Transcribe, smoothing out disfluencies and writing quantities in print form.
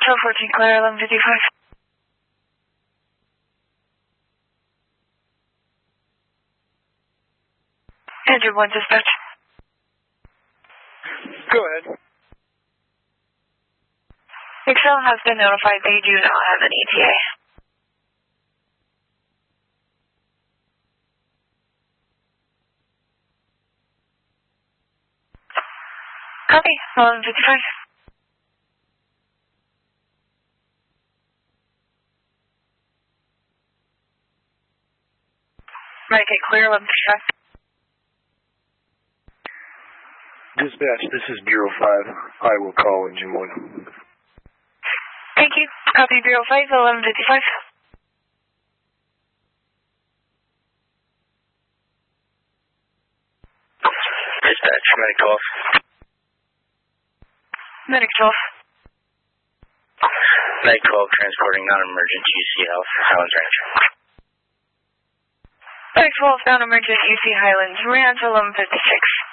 Hotel 14, clear 1155. Andrew 1 dispatch. Go ahead. Excel has been notified they do not have an ETA. Copy, 1155. Medicate clear, 1155. Dispatch, this is Bureau 5. I will call Engine 1. Thank you. Copy, Bureau 5, 1155. Dispatch, medic 12. Medic 12. Medic 12 transporting non-emergent UC Health, Highlands Ranch. Medic 12, non-emergent UC Highlands Ranch, 1156.